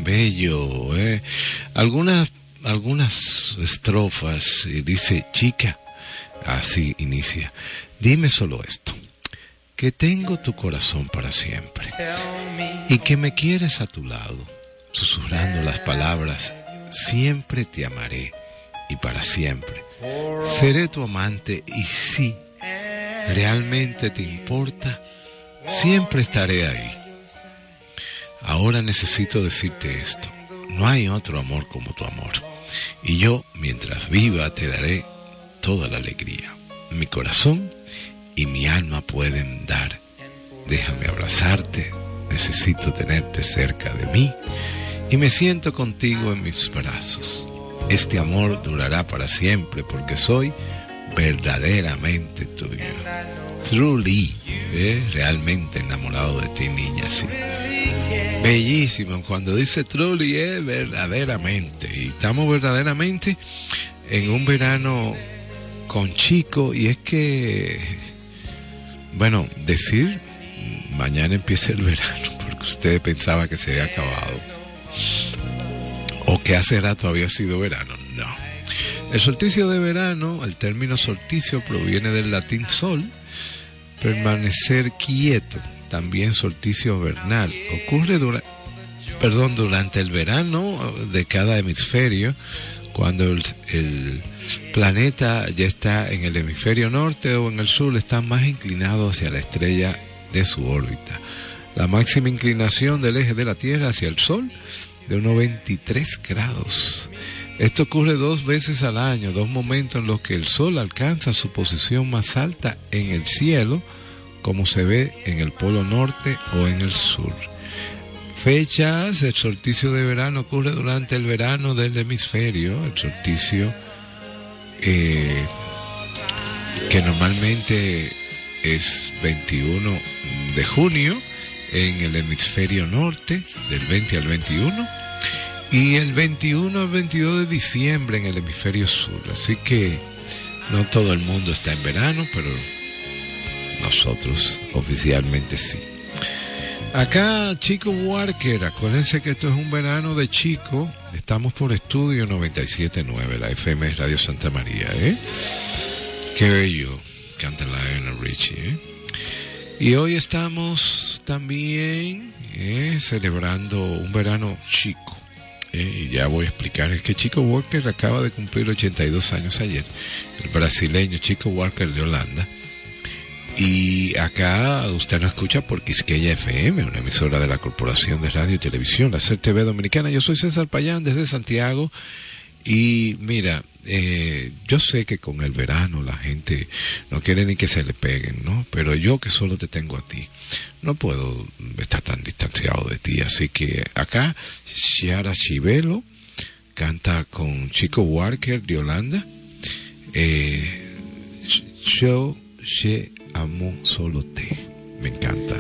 bello, Algunas estrofas, dice: chica, así inicia, dime solo esto, que tengo tu corazón para siempre y que me quieres a tu lado, susurrando las palabras: siempre te amaré y para siempre seré tu amante, y si realmente te importa, siempre estaré ahí. Ahora necesito decirte esto: no hay otro amor como tu amor, y yo, mientras viva, te daré toda la alegría. Mi corazón y mi alma pueden dar. Déjame abrazarte, necesito tenerte cerca de mí, y me siento contigo en mis brazos. Este amor durará para siempre, porque soy verdaderamente tuyo. Truly, realmente enamorado de ti, niña, sí. Bellísimo, cuando dice truly es verdaderamente, y estamos verdaderamente en un verano con Chico, y es que, bueno, decir mañana empieza el verano, porque usted pensaba que se había acabado, o que hace rato había sido verano. No. El solsticio de verano, el término solsticio proviene del latín sol, permanecer quieto. También solsticio vernal. Ocurre durante el verano de cada hemisferio, cuando el planeta ya está en el hemisferio norte o en el sur, está más inclinado hacia la estrella de su órbita. La máxima inclinación del eje de la Tierra hacia el Sol, de unos 23 grados. Esto ocurre 2 veces al año, 2 momentos en los que el Sol alcanza su posición más alta en el cielo, como se ve en el Polo Norte o en el Sur. Fechas: el solsticio de verano ocurre durante el verano del hemisferio, el solsticio que normalmente es 21 de junio en el hemisferio norte, del 20 al 21, y el 21 al 22 de diciembre en el hemisferio sur. Así que no todo el mundo está en verano, pero nosotros oficialmente sí. Acá Chico Walker, acuérdense que esto es un verano de Chico. Estamos por Estudio 97.9, la FM Radio Santa María, Qué bello canta Lionel Richie, Y hoy estamos también celebrando un verano chico, y ya voy a explicar. Es que Chico Walker acaba de cumplir 82 años ayer, el brasileño Chico Walker de Holanda. Y acá usted nos escucha por Quisqueya FM, una emisora de la Corporación de Radio y Televisión, la CTV Dominicana. Yo soy César Payán desde Santiago. Y mira, yo sé que con el verano la gente no quiere ni que se le peguen, ¿no? Pero yo, que solo te tengo a ti, no puedo estar tan distanciado de ti. Así que acá Chiara Chivelo canta con Chico Walker de Holanda. Yo amo solo te. Me encanta.